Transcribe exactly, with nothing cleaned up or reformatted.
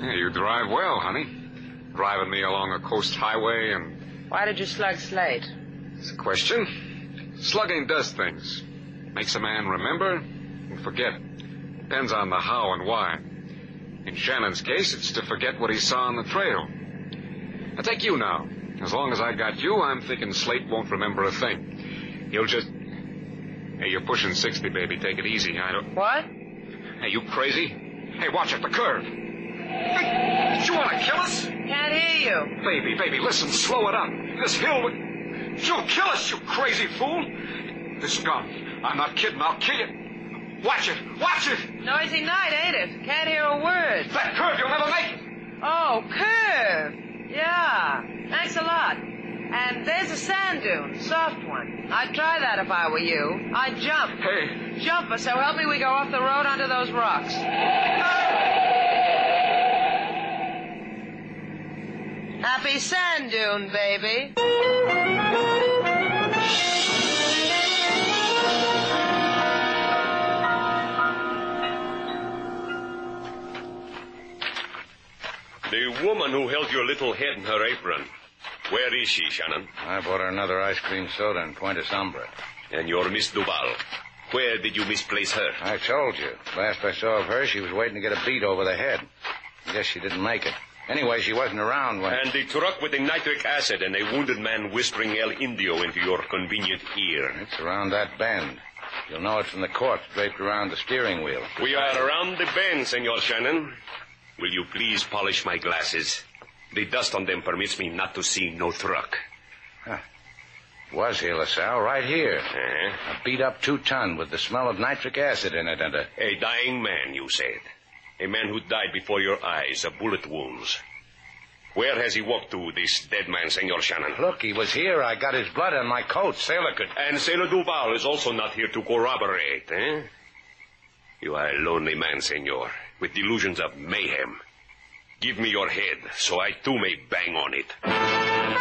Yeah, you drive well, honey. Driving me along a coast highway and... Why did you slug Slate? It's a question. Slugging does things. Makes a man remember and forget. Depends on the how and why. In Shannon's case, it's to forget what he saw on the trail. Now, take you now. As long as I got you, I'm thinking Slate won't remember a thing. He'll just... Hey, you're pushing sixty, baby. Take it easy. I don't... What? Hey, you crazy? Hey, watch at the curve. Hey, you want to kill us? Can't hear you. Baby, baby, listen, slow it up. This hill would... You'll kill us, you crazy fool. This gun, I'm not kidding, I'll kill you. Watch it, watch it. Noisy night, ain't it? Can't hear a word. That curve, you'll never make it. Oh, curve. Yeah, thanks a lot. And there's a sand dune, soft one. I'd try that if I were you. I'd jump. Hey. Jump us, so help me we go off the road onto those rocks. Happy sand dune, baby. The woman who held your little head in her apron. Where is she, Shannon? I bought her another ice cream soda and Puente Sombra. And your Miss Duval. Where did you misplace her? I told you. Last I saw of her, she was waiting to get a beat over the head. Guess she didn't make it. Anyway, she wasn't around when... And the truck with the nitric acid and a wounded man whispering El Indio into your convenient ear. It's around that bend. You'll know it from the corpse draped around the steering wheel. We are around the bend, Senor Shannon. Will you please polish my glasses? The dust on them permits me not to see no truck. Huh. Was here, LaSalle, right here. Uh-huh. A beat-up two-ton with the smell of nitric acid in it and a... A dying man, you said. A man who died before your eyes of bullet wounds. Where has he walked to, this dead man, Senor Shannon? Look, he was here. I got his blood on my coat. Sailor could... And Sailor Duval is also not here to corroborate, eh? You are a lonely man, Senor, with delusions of mayhem. Give me your head, so I too may bang on it.